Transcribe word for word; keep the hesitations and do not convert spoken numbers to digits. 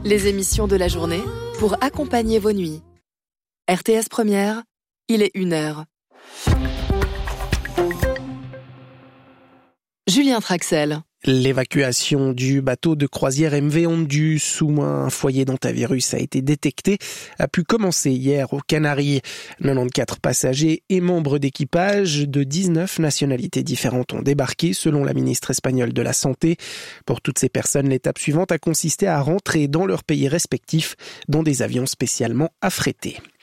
les émissions de la journée pour accompagner vos nuits. R T S Première, il est une heure. Julien Traxel. L'évacuation du bateau de croisière M V Ondus où un foyer d'hantavirus a été détecté a pu commencer hier aux Canaries. quatre-vingt-quatorze passagers et membres d'équipage de dix-neuf nationalités différentes ont débarqué selon la ministre espagnole de la Santé. Pour toutes ces personnes, l'étape suivante a consisté à rentrer dans leur pays respectif dans des avions spécialement affrétés.